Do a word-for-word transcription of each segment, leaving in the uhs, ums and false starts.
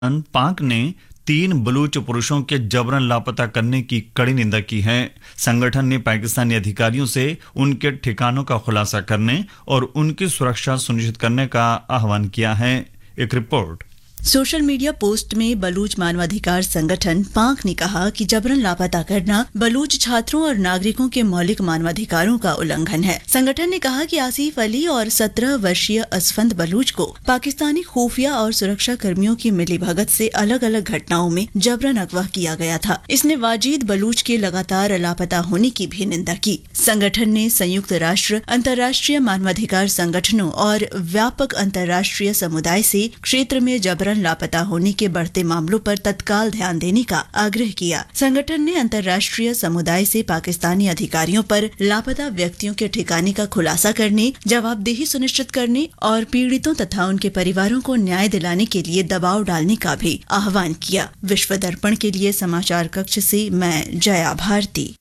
पाक ने तीन बलूच पुरुषों के जबरन लापता करने की कड़ी निंदा की है। संगठन ने पाकिस्तानी अधिकारियों से उनके ठिकानों का खुलासा करने और उनकी सुरक्षा सुनिश्चित करने का आह्वान किया है। एक रिपोर्ट। सोशल मीडिया पोस्ट में बलूच मानवाधिकार संगठन पाक ने कहा कि जबरन लापता करना बलूच छात्रों और नागरिकों के मौलिक मानवाधिकारों का उल्लंघन है। संगठन ने कहा कि आसिफ अली और सत्रह वर्षीय असफंद बलूच को पाकिस्तानी खुफिया और सुरक्षा कर्मियों की मिलीभगत से अलग अलग घटनाओं में जबरन अगवा किया गया था। इसने वाजिद बलूच के लगातार लापता होने की भी निंदा की। संगठन ने संयुक्त राष्ट्र, अंतर्राष्ट्रीय मानवाधिकार संगठनों और व्यापक अंतर्राष्ट्रीय समुदाय से क्षेत्र में जबरन लापता होने के बढ़ते मामलों पर तत्काल ध्यान देने का आग्रह किया। संगठन ने अंतर्राष्ट्रीय समुदाय से पाकिस्तानी अधिकारियों पर लापता व्यक्तियों के ठिकाने का खुलासा करने, जवाबदेही सुनिश्चित करने और पीड़ितों तथा उनके परिवारों को न्याय दिलाने के लिए दबाव डालने का भी आह्वान किया। विश्व दर्पण के लिए समाचार कक्ष से मैं जया भारती।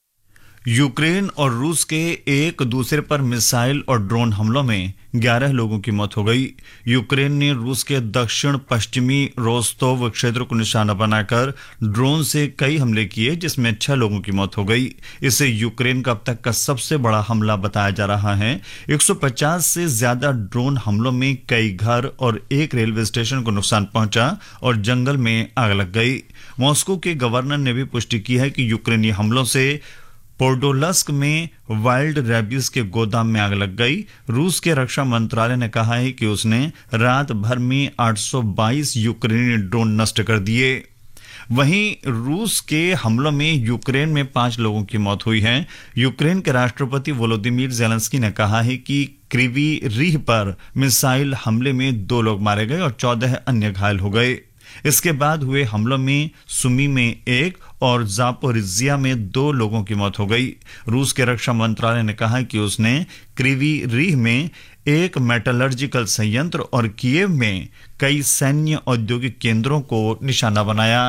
यूक्रेन और रूस के एक दूसरे पर मिसाइल और ड्रोन हमलों में ग्यारह लोगों की मौत हो गई। यूक्रेन ने रूस के दक्षिण पश्चिमी रोस्तोव क्षेत्र को निशाना बनाकर ड्रोन से कई हमले किए, जिसमें छह लोगों की मौत हो गई। इसे यूक्रेन का अब तक का सबसे बड़ा हमला बताया जा रहा है। एक सौ पचास से ज्यादा ड्रोन हमलों में कई घर और एक रेलवे स्टेशन को नुकसान पहुंचा और जंगल में आग लग गई। मॉस्को के गवर्नर ने भी पुष्टि की है कि यूक्रेनी हमलों से पोडोलस्क में वाइल्ड रेबिस के गोदाम में आग लग गई। रूस के रक्षा मंत्रालय ने कहा है कि उसने रात भर में आठ सौ बाईस यूक्रेनी ड्रोन नष्ट कर दिए। वहीं रूस के हमलों में यूक्रेन में पांच लोगों की मौत हुई है। यूक्रेन के राष्ट्रपति वोलोदिमीर ज़ेलेंस्की ने कहा है कि क्रीवी रीह पर मिसाइल हमले में दो लोग मारे गए और चौदह अन्य घायल हो गए। इसके बाद हुए हमलों में सुमी में एक और जापोरिजिया में दो लोगों की मौत हो गई। रूस के रक्षा मंत्रालय ने कहा कि उसने क्रीवी रीह में एक मेटलर्जिकल संयंत्र और कीव में कई सैन्य औद्योगिक केंद्रों को निशाना बनाया।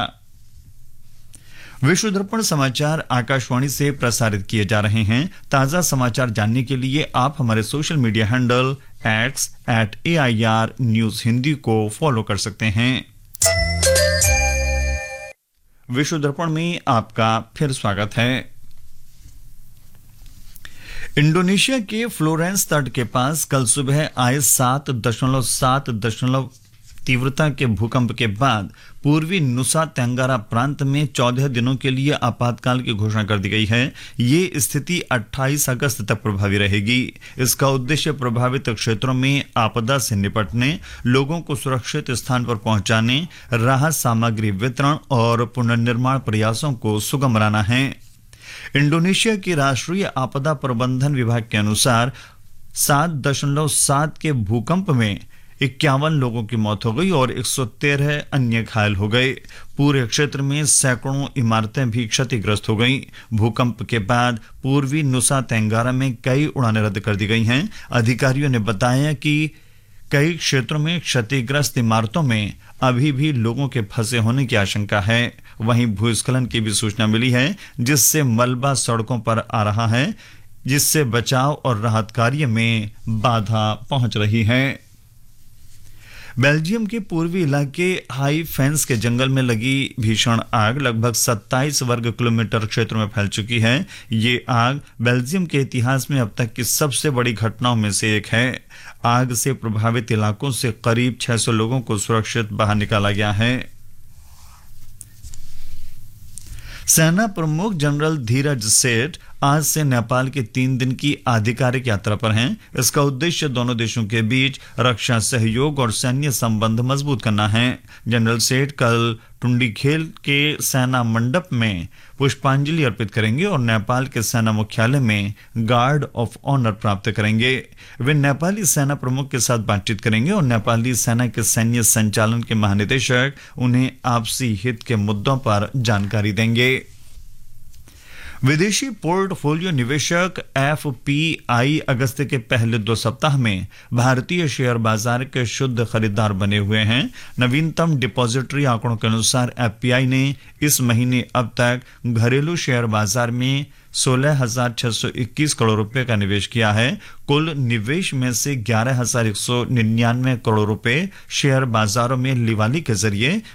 विश्व दर्पण समाचार आकाशवाणी से प्रसारित किए जा रहे हैं। ताजा समाचार जानने के लिए आप हमारे social media handle x eight A I R news Hindi को फॉलो कर सकते हैं। विश्व दर्पण में आपका फिर स्वागत है। इंडोनेशिया के फ्लोरेंस तट के पास कल सुबह आए सात दशमलव सात दशमलव तीव्रता के भूकंप के बाद पूर्वी नुसा तेंगारा प्रांत में चौदह दिनों के लिए आपातकाल की घोषणा कर दी गई है। ये स्थिति अट्ठाईस अगस्त तक प्रभावी रहेगी। इसका उद्देश्य प्रभावित क्षेत्रों में आपदा से निपटने, लोगों को सुरक्षित स्थान पर पहुंचाने, राहत सामग्री वितरण और पुनर्निर्माण प्रयासों को सुगम बनाना है। इंडोनेशिया के राष्ट्रीय आपदा प्रबंधन विभाग के अनुसार सात दशमलव सात के भूकंप में इक्यावन लोगों की मौत हो गई और एक सौ तेरह अन्य घायल हो गए। पूरे क्षेत्र में सैकड़ों इमारतें भी क्षतिग्रस्त हो गईं। भूकंप के बाद पूर्वी नुसा तेंगारा में कई उड़ानें रद्द कर दी गई हैं। अधिकारियों ने बताया कि कई क्षेत्रों में क्षतिग्रस्त इमारतों में अभी भी लोगों के फंसे होने की आशंका है। वहीं भूस्खलन की भी सूचना मिली है, जिससे मलबा सड़कों पर आ रहा है, जिससे बचाव और राहत कार्य में बाधा पहुंच रही है। बेल्जियम के पूर्वी इलाके हाई फेंस के जंगल में लगी भीषण आग लगभग सत्ताईस वर्ग किलोमीटर क्षेत्र में फैल चुकी है। ये आग बेल्जियम के इतिहास में अब तक की सबसे बड़ी घटनाओं में से एक है। आग से प्रभावित इलाकों से करीब छह सौ लोगों को सुरक्षित बाहर निकाला गया है। सेना प्रमुख जनरल धीरज सेठ आज से नेपाल के तीन दिन की आधिकारिक यात्रा पर हैं। इसका उद्देश्य दोनों देशों के बीच रक्षा सहयोग और सैन्य संबंध मजबूत करना है। जनरल सेठ कल टुंडीखेल के सेना मंडप में पुष्पांजलि अर्पित करेंगे और नेपाल के सेना मुख्यालय में गार्ड ऑफ ऑनर प्राप्त करेंगे। वे नेपाली सेना प्रमुख के साथ बातचीत करेंगे और नेपाली सेना के सैन्य संचालन के महानिदेशक उन्हें आपसी हित के मुद्दों पर जानकारी देंगे। विदेशी पोर्टफोलियो निवेशक एफ पी आई अगस्त के पहले दो सप्ताह में भारतीय शेयर बाजार के शुद्ध खरीदार बने हुए हैं। नवीनतम डिपॉजिटरी आंकड़ों के अनुसार एफ पी आई ने इस महीने अब तक घरेलू शेयर बाजार में सोलह हजार छह सौ इक्कीस करोड़ रुपए का निवेश किया है। कुल निवेश में से ग्यारह हजार एक सौ निन्यानवे करोड़ रुपए शेयर बाजारों में लिवाली के जरिए